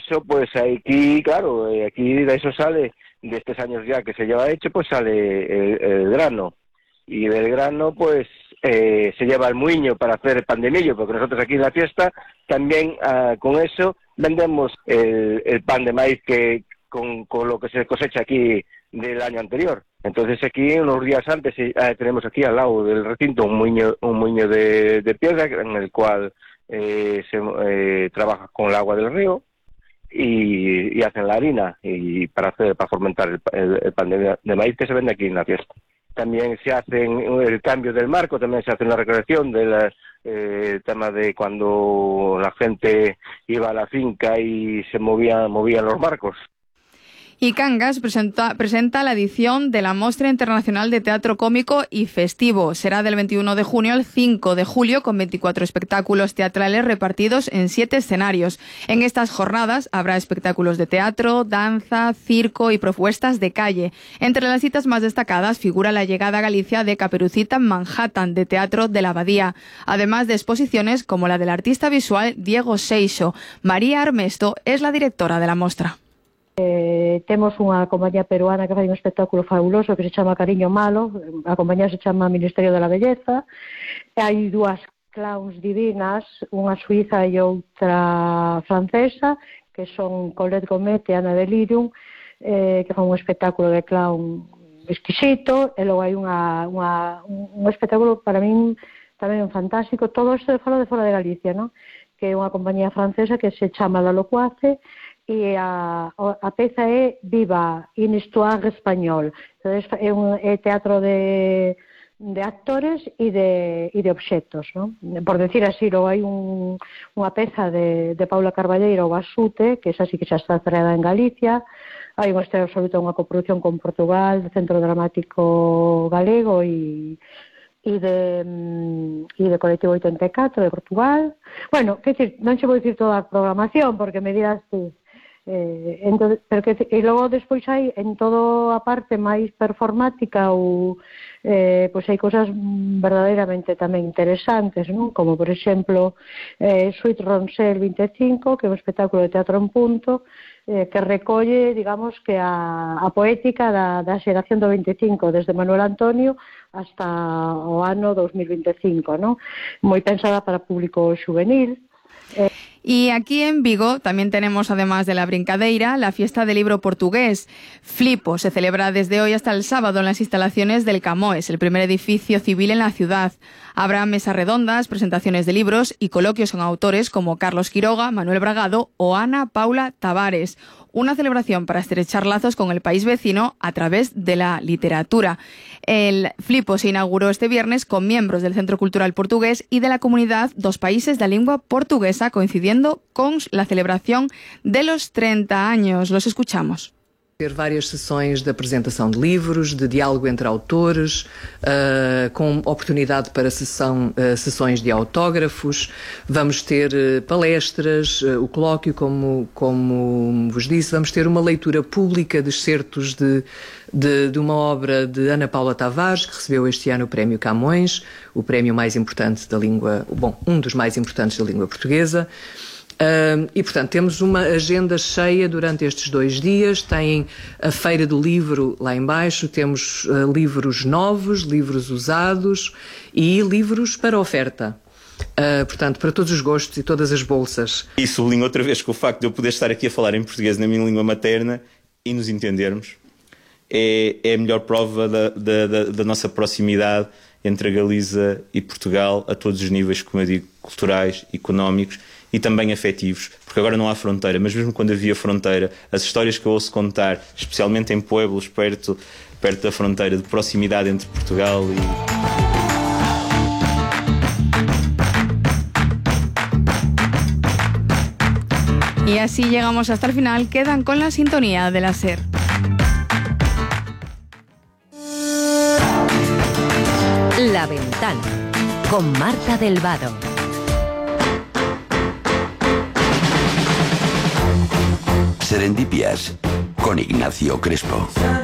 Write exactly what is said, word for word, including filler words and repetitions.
eso, pues aquí, claro, eh, aquí de eso sale, de estos años ya que se lleva hecho, pues sale el, el grano. Y del grano, pues, eh, se lleva el muiño para hacer el pan de millo, porque nosotros aquí en la fiesta también uh, con eso vendemos el, el pan de maíz que con, con lo que se cosecha aquí del año anterior. Entonces aquí, unos días antes, eh, tenemos aquí al lado del recinto un muiño, un muiño de, de piedra en el cual eh, se eh, trabaja con el agua del río y, y hacen la harina y para hacer para fermentar el, el, el pan de, de maíz que se vende aquí en la fiesta. También se hacen el cambio del marco, también se hace una recreación del eh, tema de cuando la gente iba a la finca y se movía, movían los marcos. Y Cangas presenta, presenta la edición de la Mostra Internacional de Teatro Cómico y Festivo. Será del veintiuno de junio al cinco de julio con veinticuatro espectáculos teatrales repartidos en siete escenarios. En estas jornadas habrá espectáculos de teatro, danza, circo y propuestas de calle. Entre las citas más destacadas figura la llegada a Galicia de Caperucita Manhattan, de Teatro de la Abadía, además de exposiciones como la del artista visual Diego Seixo. María Armesto es la directora de la mostra. Eh, temos unha compañía peruana que fai un espectáculo fabuloso que se chama Cariño Malo, a compañía se chama Ministerio de la Belleza, e hai dúas clowns divinas, unha suiza e outra francesa, que son Colette Gomet e Ana Delirium, eh, que fan un espectáculo de clown exquisito, e logo hai unha, unha, un espectáculo para min tamén fantástico, todo isto de fora de fora de Galicia, ¿no? Que é unha compañía francesa que se chama La Locuace, e a, a peza é Viva, in histoire español. Entonces, é un é teatro de, de actores e de, e de obxectos, ¿no? Por decir así, logo hai un, unha peza de, de Paula Carballeira, o Basute, que esa sí que xa está estreada en Galicia. Hai unha estrela absoluta, unha coproducción con Portugal, do Centro Dramático Galego e e de, e de Colectivo oitenta e catro de Portugal. Bueno, que decir, non che vou dicir toda a programación, porque me dirás tú. Eh, entonces, pero que, e logo despois hai en todo a parte máis performática ou eh, pois hai cosas verdadeiramente tamén interesantes, non? Como por exemplo eh, Suite Ronsel vinte e cinco, que é un espectáculo de teatro en punto eh, que recolle, digamos, que a, a poética da, da xeración do vinte e cinco, desde Manuel Antonio hasta o ano dos mil vinte e cinco, non? Moi pensada para público juvenil. Eh, Y aquí en Vigo también tenemos, además de la brincadeira, la fiesta del libro portugués. Flipo se celebra desde hoy hasta el sábado en las instalaciones del Camões, el primer edificio civil en la ciudad. Habrá mesas redondas, presentaciones de libros y coloquios con autores como Carlos Quiroga, Manuel Bragado o Ana Paula Tavares. Una celebración para estrechar lazos con el país vecino a través de la literatura. El Flipo se inauguró este viernes con miembros del Centro Cultural Portugués y de la comunidad dos países de lengua portuguesa, coincidiendo con la celebración de los treinta años. Los escuchamos. Ter várias sessões de apresentação de livros, de diálogo entre autores, uh, com oportunidade para sessão, uh, sessões de autógrafos. Vamos ter uh, palestras, uh, o colóquio, como, como vos disse. Vamos ter uma leitura pública de excertos de, de, de uma obra de Ana Paula Tavares, que recebeu este ano o Prémio Camões, o prémio mais importante da língua, bom, um dos mais importantes da língua portuguesa. Uh, e, portanto, temos uma agenda cheia durante estes dois dias. Tem a Feira do Livro lá embaixo, temos uh, livros novos, livros usados e livros para oferta. Uh, portanto, para todos os gostos e todas as bolsas. E sublinho outra vez que o facto de eu poder estar aqui a falar em português na minha língua materna e nos entendermos é, é a melhor prova da, da, da, da nossa proximidade entre a Galiza e Portugal a todos os níveis, como eu digo, culturais, económicos e também afetivos, porque agora não há fronteira, mas mesmo quando havia fronteira, as histórias que eu ouço contar, especialmente em pueblos perto, perto da fronteira, de proximidade entre Portugal e... Y así llegamos hasta el final. Quedan con la sintonía de la SER. La Ventana, con Marta del Vado. Serendipias, con Ignacio Crespo.